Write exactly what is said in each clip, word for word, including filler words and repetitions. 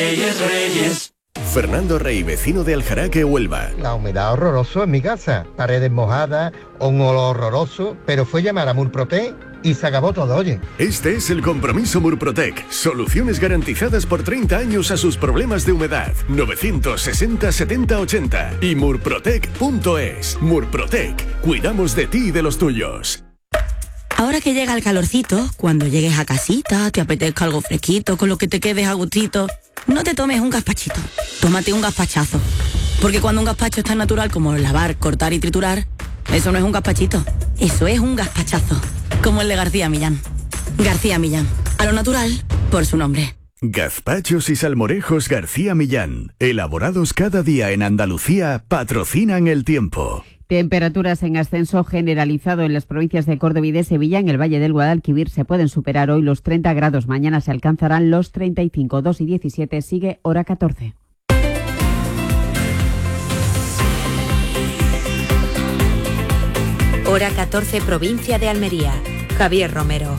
Reyes, Reyes. Fernando Rey, vecino de Aljaraque, Huelva. La humedad horroroso en mi casa, paredes mojadas, un olor horroroso, pero fue llamar a Murprotec y se acabó todo, oye. Este es el compromiso Murprotec. Soluciones garantizadas por treinta años a sus problemas de humedad. novecientos sesenta setenta ochenta y murprotec punto es. Murprotec. Cuidamos de ti y de los tuyos. Ahora que llega el calorcito, cuando llegues a casita, te apetezca algo fresquito, con lo que te quedes a gustito, no te tomes un gazpachito, tómate un gazpachazo. Porque cuando un gazpacho es tan natural como lavar, cortar y triturar, eso no es un gazpachito, eso es un gazpachazo. Como el de García Millán. García Millán, a lo natural, por su nombre. Gazpachos y salmorejos García Millán, elaborados cada día en Andalucía, patrocinan el tiempo. Temperaturas en ascenso generalizado en las provincias de Córdoba y de Sevilla. En el Valle del Guadalquivir se pueden superar hoy los treinta grados. Mañana se alcanzarán los treinta y cinco. dos y diecisiete, sigue hora catorce. Hora catorce, provincia de Almería. Javier Romero.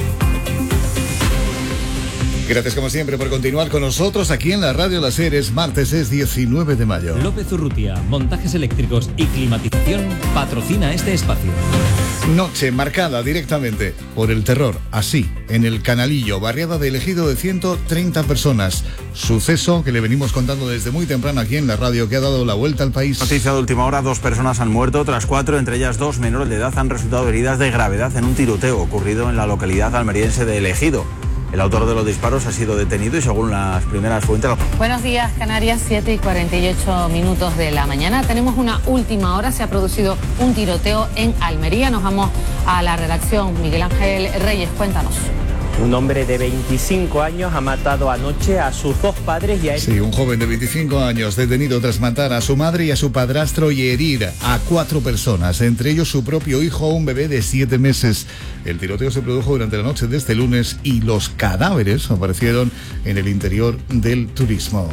Gracias como siempre por continuar con nosotros aquí en la Radio Las Heres. Martes es diecinueve de mayo. López Urrutia, montajes eléctricos y climatización, patrocina este espacio. Noche marcada directamente por el terror, así, en el Canalillo, barriada de Ejido de ciento treinta personas. Suceso que le venimos contando desde muy temprano aquí en la radio, que ha dado la vuelta al país. Noticia de última hora, dos personas han muerto, otras cuatro, entre ellas dos menores de edad, han resultado heridas de gravedad en un tiroteo ocurrido en la localidad almeriense de El Ejido. El autor de los disparos ha sido detenido y según las primeras fuentes... Buenos días, Canarias, siete y cuarenta y ocho minutos de la mañana. Tenemos una última hora, se ha producido un tiroteo en Almería. Nos vamos a la redacción. Miguel Ángel Reyes, cuéntanos. Un hombre de veinticinco años ha matado anoche a sus dos padres y a él. Sí, un joven de veinticinco años detenido tras matar a su madre y a su padrastro y herir a cuatro personas, entre ellos su propio hijo, un bebé de siete meses. El tiroteo se produjo durante la noche de este lunes y los cadáveres aparecieron en el interior del turismo.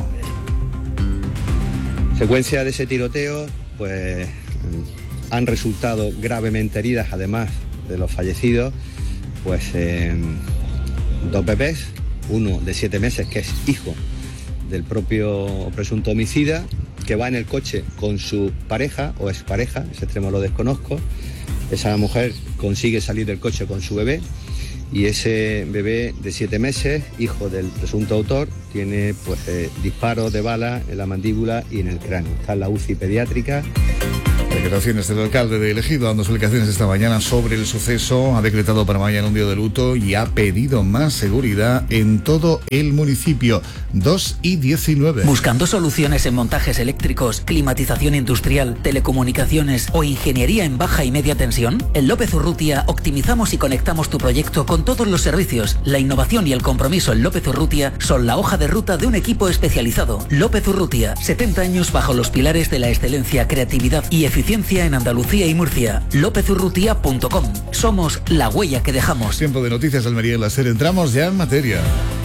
Secuencia de ese tiroteo, pues han resultado gravemente heridas, además de los fallecidos, pues eh, dos bebés, uno de siete meses que es hijo del propio presunto homicida, que va en el coche con su pareja o expareja, ese extremo lo desconozco. Esa mujer consigue salir del coche con su bebé y ese bebé de siete meses, hijo del presunto autor, tiene pues eh, disparos de bala en la mandíbula y en el cráneo. Está en la U C I pediátrica. Declaraciones del alcalde de El Ejido dando explicaciones esta mañana sobre el suceso. Ha decretado para mañana un día de luto y ha pedido más seguridad en todo el municipio. dos y diecinueve. ¿Buscando soluciones en montajes eléctricos, climatización industrial, telecomunicaciones o ingeniería en baja y media tensión? En López Urrutia optimizamos y conectamos tu proyecto con todos los servicios. La innovación y el compromiso en López Urrutia son la hoja de ruta de un equipo especializado. López Urrutia, setenta años bajo los pilares de la excelencia, creatividad y eficiencia en Andalucía y Murcia. lópez urrutia punto com. Somos la huella que dejamos. Tiempo de noticias Almería en la SER. Entramos ya en materia.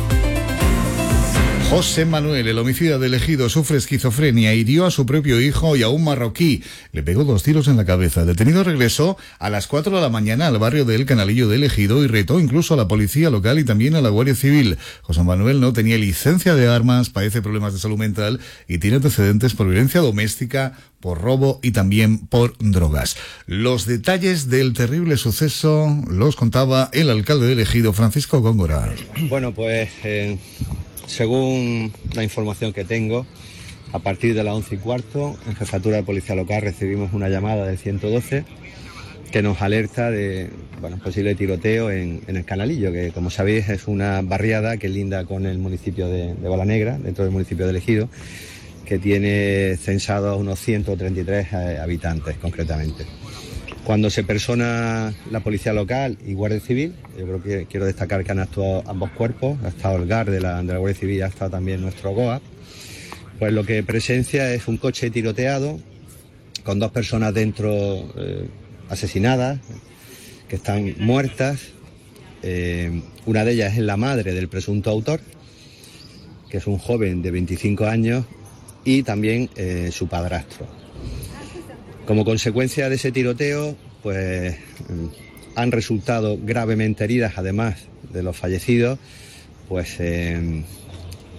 José Manuel, el homicida del Ejido, sufre esquizofrenia, hirió a su propio hijo y a un marroquí. Le pegó dos tiros en la cabeza. El detenido regresó a las cuatro de la mañana al barrio del Canalillo del Ejido y retó incluso a la policía local y también a la Guardia Civil. José Manuel no tenía licencia de armas, padece problemas de salud mental y tiene antecedentes por violencia doméstica, por robo y también por drogas. Los detalles del terrible suceso los contaba el alcalde del Ejido, Francisco Góngora. Bueno, pues... Eh... Según la información que tengo, a partir de las once y cuarto, en Jefatura de Policía Local recibimos una llamada del ciento doce que nos alerta de bueno, posible tiroteo en, en el Canalillo, que como sabéis es una barriada que linda con el municipio de, de Balanegra, dentro del municipio de Ejido, que tiene censados unos ciento treinta y tres eh, habitantes concretamente. Cuando se persona la Policía Local y Guardia Civil, yo creo que quiero destacar que han actuado ambos cuerpos, ha estado el G A R de la, de la Guardia Civil y ha estado también nuestro G O A, pues lo que presencia es un coche tiroteado con dos personas dentro eh, asesinadas, que están muertas. Eh, una de ellas es la madre del presunto autor, que es un joven de veinticinco años, y también eh, su padrastro. Como consecuencia de ese tiroteo, pues han resultado gravemente heridas, además de los fallecidos, pues eh,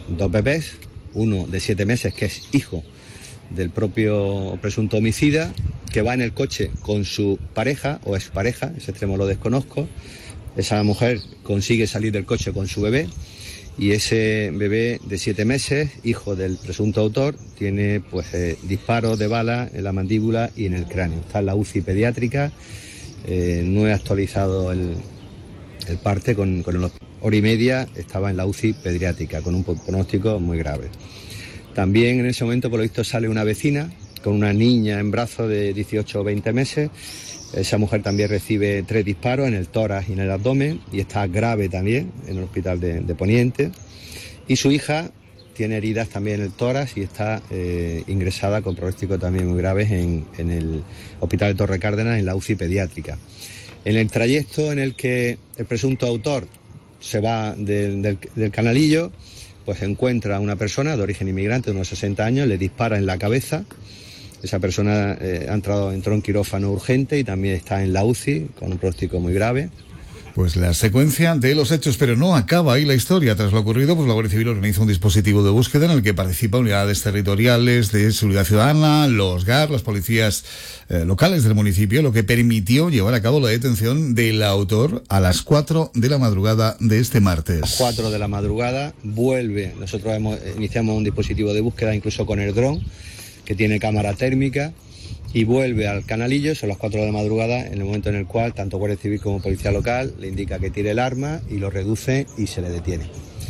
dos bebés, uno de siete meses que es hijo del propio presunto homicida, que va en el coche con su pareja o expareja, ese extremo lo desconozco. Esa mujer consigue salir del coche con su bebé y ese bebé de siete meses, hijo del presunto autor, tiene pues eh, disparos de bala en la mandíbula y en el cráneo. Está en la U C I pediátrica, eh, no he actualizado el, el parte, con, con una hora y media estaba en la U C I pediátrica con un pronóstico muy grave. También en ese momento, por lo visto, sale una vecina con una niña en brazos de dieciocho o veinte meses. Esa mujer también recibe tres disparos en el tórax y en el abdomen y está grave también en el hospital de, de Poniente. Y su hija tiene heridas también en el tórax y está eh, ingresada con pronósticos también muy graves en, en el hospital de Torre Cárdenas, en la U C I pediátrica. En el trayecto en el que el presunto autor se va del, del, del Canalillo, pues encuentra a una persona de origen inmigrante de unos sesenta años, le dispara en la cabeza. Esa persona eh, ha entrado, entró en quirófano urgente y también está en la U C I con un pronóstico muy grave. Pues la secuencia de los hechos, pero no acaba ahí la historia. Tras lo ocurrido, pues la Guardia Civil organiza un dispositivo de búsqueda en el que participan unidades territoriales de seguridad ciudadana, los G A R, las policías eh, locales del municipio, lo que permitió llevar a cabo la detención del autor a las cuatro de la madrugada de este martes. A las cuatro de la madrugada vuelve, nosotros hemos, iniciamos un dispositivo de búsqueda incluso con el dron, que tiene cámara térmica, y vuelve al Canalillo, son las cuatro de la madrugada, en el momento en el cual tanto Guardia Civil como Policía Local le indica que tire el arma y lo reduce y se le detiene.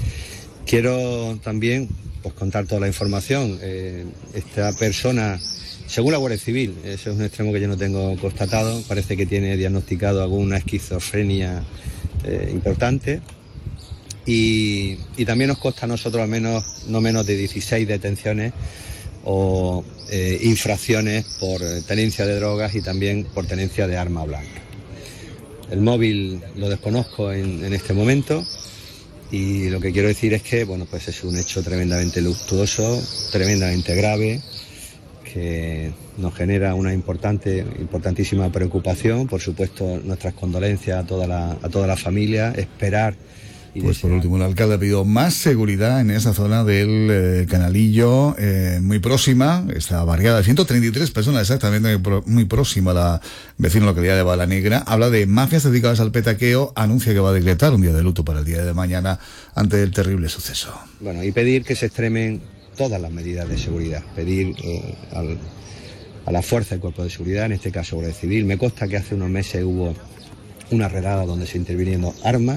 Quiero también pues, contar toda la información. Eh, esta persona, según la Guardia Civil, ese es un extremo que yo no tengo constatado, parece que tiene diagnosticado alguna esquizofrenia eh, importante. Y, y también nos consta a nosotros al menos no menos de dieciséis detenciones o eh, infracciones por tenencia de drogas y también por tenencia de arma blanca. El móvil lo desconozco en, en este momento y lo que quiero decir es que bueno, pues es un hecho tremendamente luctuoso, tremendamente grave, que nos genera una importante, importantísima preocupación. Por supuesto, nuestras condolencias a toda la, a toda la familia, esperar. Pues por último, el alcalde ha pedido más seguridad en esa zona del eh, Canalillo, eh, muy próxima, esta barriada de ciento treinta y tres personas exactamente, muy, pro, muy próxima a la vecina localidad de Balanegra. Habla de mafias dedicadas al petaqueo, anuncia que va a decretar un día de luto para el día de mañana ante el terrible suceso. Bueno, y pedir que se extremen todas las medidas de seguridad, pedir eh, al, a la fuerza del cuerpo de seguridad, en este caso Guardia Civil. Me consta que hace unos meses hubo una redada donde se intervinieron armas.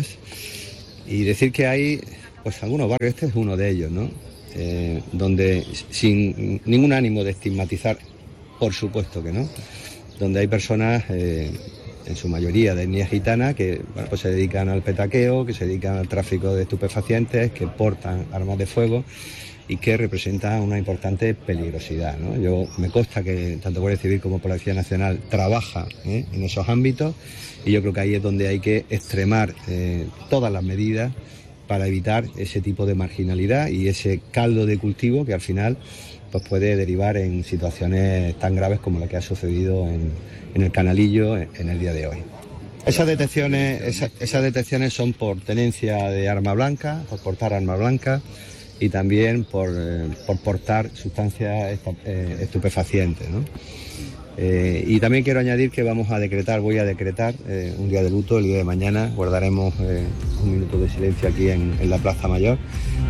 Y decir que hay, pues algunos barrios, este es uno de ellos, ¿no? Eh, donde sin ningún ánimo de estigmatizar, por supuesto que no, donde hay personas, eh, en su mayoría de etnia gitana, que bueno, pues se dedican al petaqueo, que se dedican al tráfico de estupefacientes, que portan armas de fuego y que representan una importante peligrosidad, ¿no? Yo me consta que tanto Guardia Civil como Policía Nacional trabaja ¿eh? en esos ámbitos y yo creo que ahí es donde hay que extremar eh, todas las medidas para evitar ese tipo de marginalidad y ese caldo de cultivo que al final pues puede derivar en situaciones tan graves como la que ha sucedido en, en el Canalillo en, en el día de hoy. Esas detenciones, esa, esas detenciones son por tenencia de arma blanca, por portar arma blanca y también por, eh, por portar sustancias eh, estupefacientes, ¿no? Eh, y también quiero añadir que vamos a decretar, voy a decretar eh, un día de luto, el día de mañana, guardaremos eh, un minuto de silencio aquí en, en la Plaza Mayor.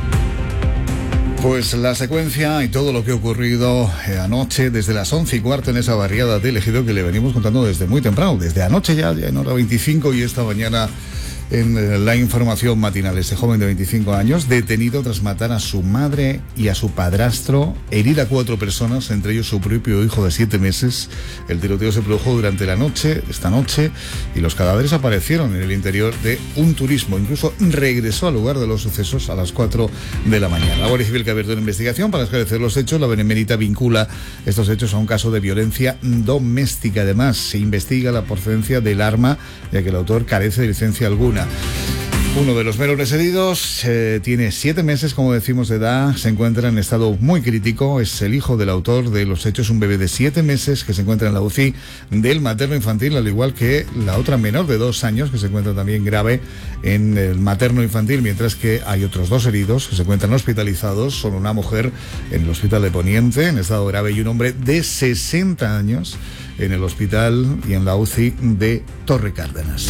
Pues la secuencia y todo lo que ha ocurrido eh, anoche, desde las once y cuarto en esa barriada de Ejido que le venimos contando desde muy temprano, desde anoche ya, ya en hora veinticinco y esta mañana en la información matinal. Ese joven de veinticinco años detenido tras matar a su madre y a su padrastro, herir a cuatro personas, entre ellos su propio hijo de siete meses. El tiroteo se produjo durante la noche, esta noche, y los cadáveres aparecieron en el interior de un turismo. Incluso regresó al lugar de los sucesos a las cuatro de la mañana. La Guardia Civil que ha abierto una investigación para esclarecer los hechos. La Benemérita vincula estos hechos a un caso de violencia doméstica. Además, se investiga la procedencia del arma, ya que el autor carece de licencia alguna. Uno de los menores heridos eh, tiene siete meses, como decimos, de edad, se encuentra en estado muy crítico, es el hijo del autor de los hechos, un bebé de siete meses que se encuentra en la U C I del materno infantil, al igual que la otra menor de dos años que se encuentra también grave en el materno infantil, mientras que hay otros dos heridos que se encuentran hospitalizados, son una mujer en el hospital de Poniente en estado grave y un hombre de sesenta años en el hospital y en la U C I de Torre Cárdenas.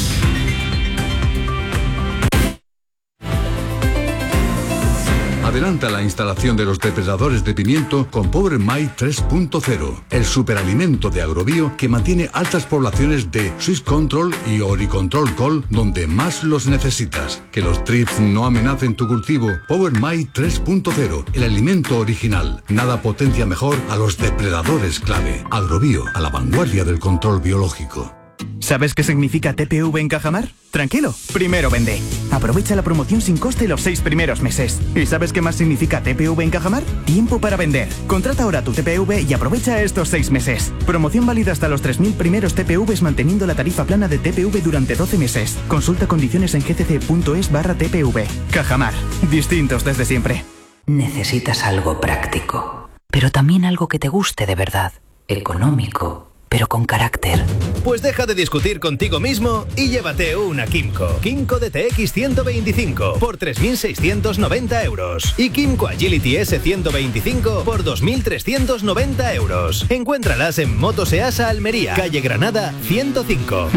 Adelanta la instalación de los depredadores de pimiento con Power My tres punto cero, el superalimento de Agrobio que mantiene altas poblaciones de Swiss Control y Oricontrol Col donde más los necesitas. Que los trips no amenacen tu cultivo. Power My tres punto cero, el alimento original. Nada potencia mejor a los depredadores clave. Agrobio, a la vanguardia del control biológico. ¿Sabes qué significa T P V en Cajamar? Tranquilo, primero vende. Aprovecha la promoción sin coste los seis primeros meses. ¿Y sabes qué más significa T P V en Cajamar? Tiempo para vender. Contrata ahora tu T P V y aprovecha estos seis meses. Promoción válida hasta los tres mil primeros T P Vs manteniendo la tarifa plana de T P V durante doce meses. Consulta condiciones en gcc.es barra T P V. Cajamar. Distintos desde siempre. Necesitas algo práctico, pero también algo que te guste de verdad. Económico, pero con carácter. Pues deja de discutir contigo mismo y llévate una Kymco. Kymco D T X ciento veinticinco por tres mil seiscientos noventa euros. Y Kymco Agility S ciento veinticinco por dos mil trescientos noventa euros. Encuéntralas en Motos Easa Almería, calle Granada ciento cinco.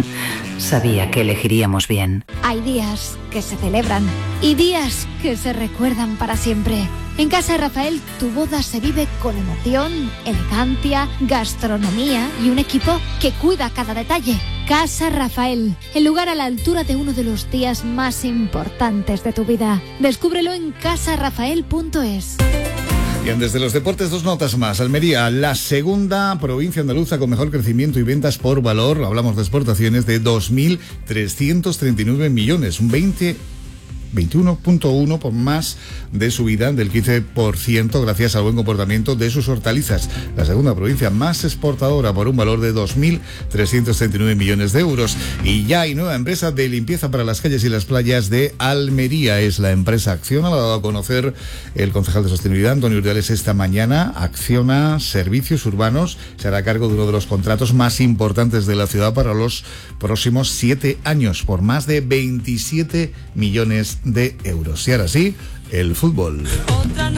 Sabía que elegiríamos bien. Hay días que se celebran y días que se recuerdan para siempre. En Casa Rafael, tu boda se vive con emoción, elegancia, gastronomía y un equipo que cuida cada detalle. Casa Rafael, el lugar a la altura de uno de los días más importantes de tu vida. Descúbrelo en casa rafael punto es. Bien, desde los deportes, dos notas más. Almería, la segunda provincia andaluza con mejor crecimiento y ventas por valor. Hablamos de exportaciones de dos mil trescientos treinta y nueve millones, un veinte veintiuno punto uno por más de subida del quince por ciento gracias al buen comportamiento de sus hortalizas. La segunda provincia más exportadora por un valor de dos mil trescientos treinta y nueve millones de euros. Y ya hay nueva empresa de limpieza para las calles y las playas de Almería. Es la empresa Acciona, la ha dado a conocer el concejal de Sostenibilidad, Antonio Urdiales, esta mañana. Acciona Servicios Urbanos se hará cargo de uno de los contratos más importantes de la ciudad para los próximos siete años por más de veintisiete millones de euros. Y ahora sí, el fútbol.